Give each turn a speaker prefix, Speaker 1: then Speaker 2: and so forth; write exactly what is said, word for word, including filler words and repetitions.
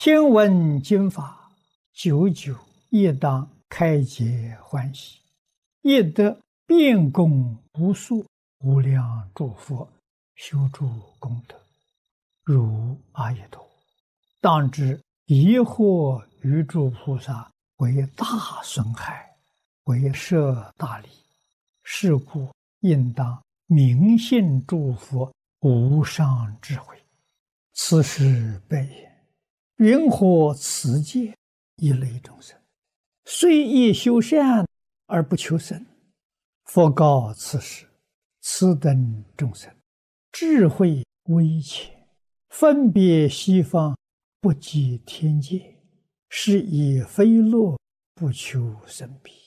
Speaker 1: 听闻经法，久久亦当开解欢喜，亦得遍供无数无量诸佛修诸功德，如阿逸陀。当知疑惑于诸菩萨为大损害，为摄大利，是故应当明信诸佛无上智慧。此时悲言：云何此界一类众生，虽亦修善而不求生？佛告此时：此等众生智慧微浅，分别西方，不及天界，是以非乐不求生彼。